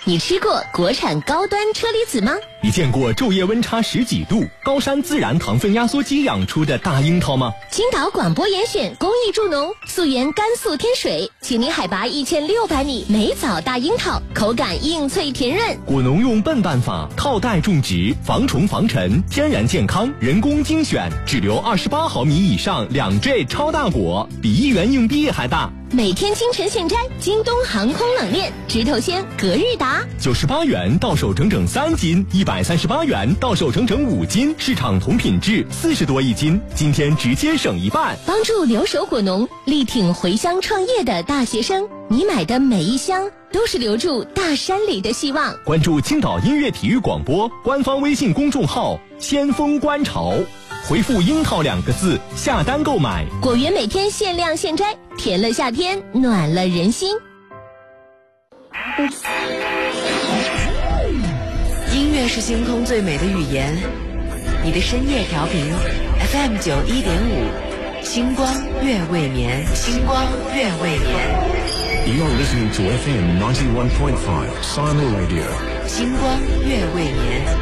你吃过国产高端车厘子吗？ 你见过昼夜温差10几度、高山自然糖分压缩机养出的大樱桃吗？ 青岛广播严选公益助农，溯源甘肃天水，请您海拔1600米，梅枣大樱桃，口感硬脆甜润。 果农用笨办法套袋种植，防虫防尘，天然健康，人工精选，只留28毫米以上2J 超大果，比1元硬币还大。 每天清晨现摘，京东航空冷链，直头鲜，隔日达 ，98元到手整整3斤，138元到手整整5斤，市场同品质40多一斤，今天直接省一半， 帮助留守果农，力挺回乡创业的大学生。你买的每一箱都是留住大山里的希望。 关注青岛音乐体育广播官方微信公众号先锋观潮，回复樱桃2个字下单购买， 果园每天限量现摘，甜了夏天，暖了人心。 音乐是星空最美的语言，你的深夜调频 FM 91.5，星光月未眠，星光月未眠。 You're listening to FM 91.5 Simul Radio， 星光月未眠。